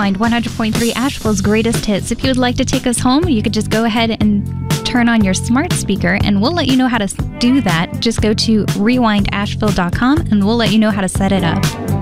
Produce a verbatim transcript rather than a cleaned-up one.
Rewind one hundred point three Asheville's greatest hits. If you would like to take us home, you could just go ahead and turn on your smart speaker and we'll let you know how to do that. Just go to rewind asheville dot com and we'll let you know how to set it up.